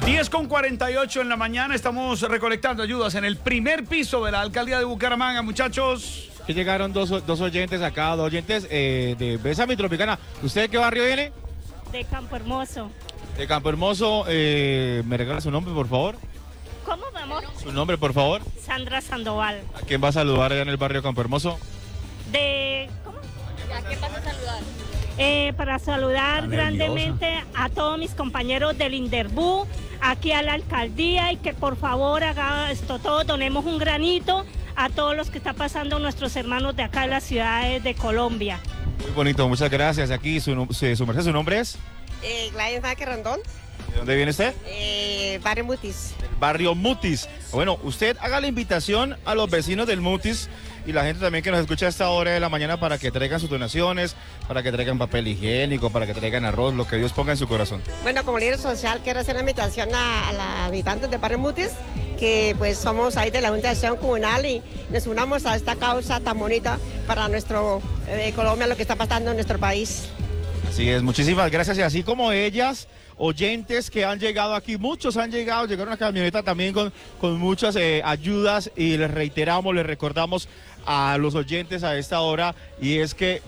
10:48 en la mañana, estamos recolectando ayudas en el primer piso de la alcaldía de Bucaramanga, muchachos. Aquí llegaron dos oyentes acá, dos oyentes de Bésame Tropicana. ¿Usted de qué barrio viene? De Campo Hermoso. De Campo Hermoso. ¿Me regala su nombre, por favor? ¿Cómo, mi amor? Su nombre, por favor. Sandra Sandoval. ¿A quién va a saludar allá en el barrio Campo Hermoso? ¿Cómo? ¿A quién vas a saludar? Para saludar grandemente a todos mis compañeros del Inderbú, aquí a la alcaldía, y que por favor haga esto todo, donemos un granito a todos los que está pasando nuestros hermanos de acá en las ciudades de Colombia. Muy bonito, muchas gracias. Aquí su merced, ¿su nombre es? Gladys Vázquez Rondón. ¿De dónde viene usted? Barrio Mutis. Del barrio Mutis. Bueno, usted haga la invitación a los vecinos del Mutis y la gente también que nos escucha a esta hora de la mañana para que traigan sus donaciones, para que traigan papel higiénico, para que traigan arroz, lo que Dios ponga en su corazón. Bueno, como líder social quiero hacer una invitación a los habitantes de Barrio Mutis, que pues somos ahí de la Junta de Acción Comunal y nos unamos a esta causa tan bonita para nuestro Colombia, lo que está pasando en nuestro país. Así es, muchísimas gracias. Y así como ellas, oyentes que han llegado aquí, muchos han llegado, llegaron a una camioneta también con muchas ayudas, y les reiteramos, les recordamos a los oyentes a esta hora, y es que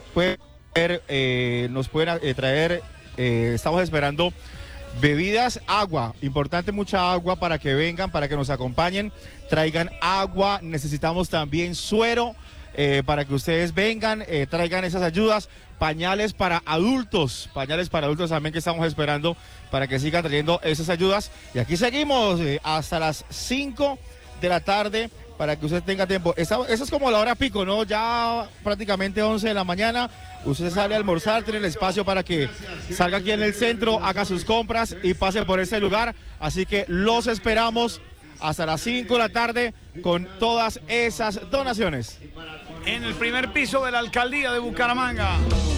nos pueden traer, estamos esperando bebidas, agua, importante, mucha agua para que vengan, para que nos acompañen, traigan agua, necesitamos también suero. Para que ustedes vengan, traigan esas ayudas, pañales para adultos también, que estamos esperando para que sigan trayendo esas ayudas. Y aquí seguimos hasta las 5 de la tarde para que usted tenga tiempo. Esa es como la hora pico, ¿no? Ya prácticamente 11 de la mañana. Usted sale a almorzar, tiene el espacio para que salga aquí en el centro, haga sus compras y pase por este lugar. Así que los esperamos hasta las 5 de la tarde con todas esas donaciones. En el primer piso de la alcaldía de Bucaramanga.